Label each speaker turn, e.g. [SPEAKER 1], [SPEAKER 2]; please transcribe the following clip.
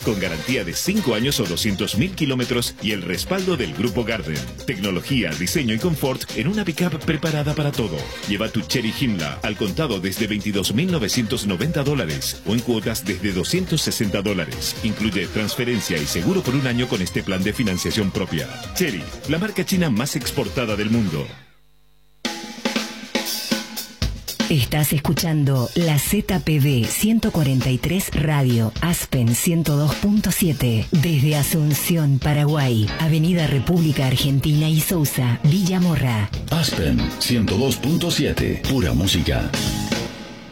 [SPEAKER 1] con garantía de 5 años o 200.000 kilómetros y el respaldo del Grupo Garden. Tecnología, diseño y confort en una pickup preparada para todo. Lleva tu Chery Himla al contado desde $22.990 o en cuotas desde $260. Incluye transferencia y seguro por un año con este plan de financiación propia. Chery, la marca china más exportada del mundo.
[SPEAKER 2] Estás escuchando la ZPD 143 Radio Aspen 102.7 desde Asunción, Paraguay, Avenida República Argentina y Sousa, Villa Morra.
[SPEAKER 3] Aspen 102.7, pura música.